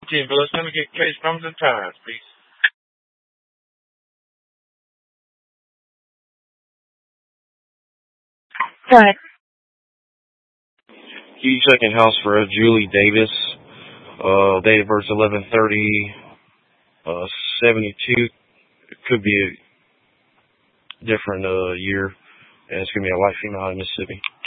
10, but let me get case numbers and times, please. Right. Key second house for Julie Davis. Date of birth 11/30, 72. It could be a different year. And it's gonna be a white female out of Mississippi.